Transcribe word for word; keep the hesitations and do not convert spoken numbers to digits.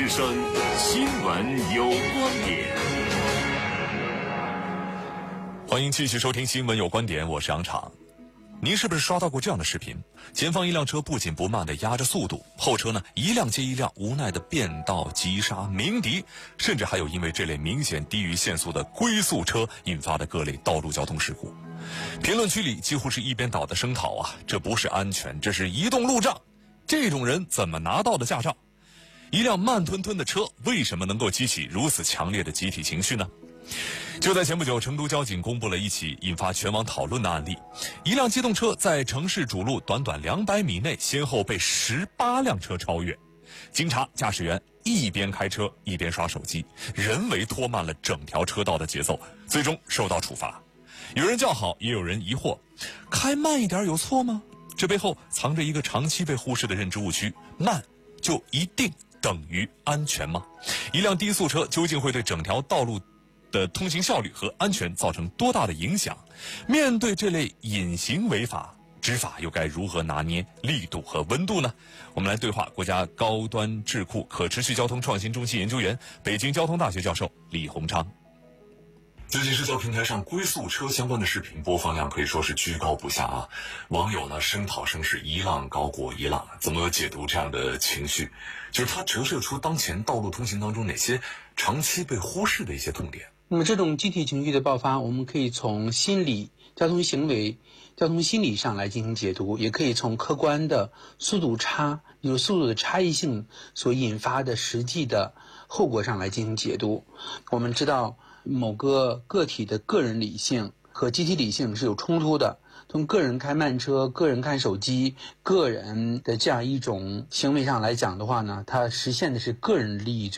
之声新闻有观点， 欢迎继续收听新闻有观点，我是杨昶。您是不是刷到过这样的视频？前方一辆车不紧不慢地压着速度，后车呢一辆接一辆无奈地变道急刹鸣笛，甚至还有因为这类明显低于限速的龟速车引发的各类道路交通事故。评论区里几乎是一边倒的声讨啊，这不是安全，这是移动路障。这种人怎么拿到的驾照？一辆慢吞吞的车为什么能够激起如此强烈的集体情绪呢？就在前不久，成都交警公布了一起引发全网讨论的案例：一辆机动车在城市主路短短两百米内，先后被十八辆车超越。经查，驾驶员一边开车一边刷手机，人为拖慢了整条车道的节奏，最终受到处罚。有人叫好，也有人疑惑：开慢一点有错吗？这背后藏着一个长期被忽视的认知误区：慢就一定等于安全吗？一辆低速车究竟会对整条道路的通行效率和安全造成多大的影响？面对这类隐形违法，执法又该如何拿捏力度和温度呢？我们来对话国家高端智库可持续交通创新中心研究员、北京交通大学教授李洪昌。最近社交平台上龟速车相关的视频播放量可以说是居高不下啊，网友呢声讨声是一浪高过一浪。怎么解读这样的情绪？就是它折射出当前道路通行当中哪些长期被忽视的一些痛点。 那么这种集体情绪的爆发，我们可以从心理、交通行为、交通心理上来进行解读，也可以从客观的速度差，有速度的差异性所引发的实际的后果上来进行解读。我们知道某个个体的个人理性和集体理性是有冲突的，从个人开慢车、个人看手机、个人的这样一种行为上来讲的话呢，它实现的是个人利益最